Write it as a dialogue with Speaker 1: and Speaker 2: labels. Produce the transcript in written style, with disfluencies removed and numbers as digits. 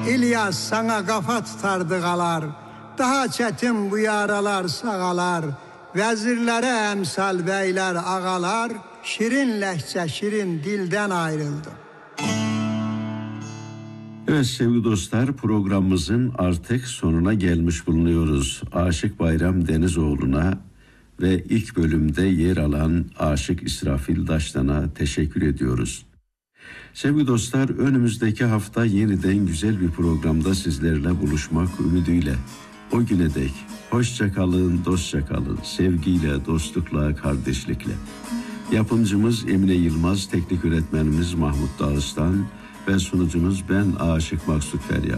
Speaker 1: İlyas sana kafa tutardı qalar. Daha çetin bu yaralar sağalar. Vezirlere emsal beyler ağalar. Şirin lehçe şirin dilden ayrıldı.
Speaker 2: Evet sevgili dostlar, programımızın artık sonuna gelmiş bulunuyoruz. Aşık Bayram Denizoğlu'na ve ilk bölümde yer alan Aşık İsrafil Daştan'a teşekkür ediyoruz. Sevgili dostlar, önümüzdeki hafta yeniden güzel bir programda sizlerle buluşmak ümidiyle. O güne dek hoşça kalın, dostça kalın, sevgiyle, dostlukla, kardeşlikle. Yapımcımız Emine Yılmaz, teknik öğretmenimiz Mahmut Dağıstan ve sunucunuz ben Aşık Maksut Feryal.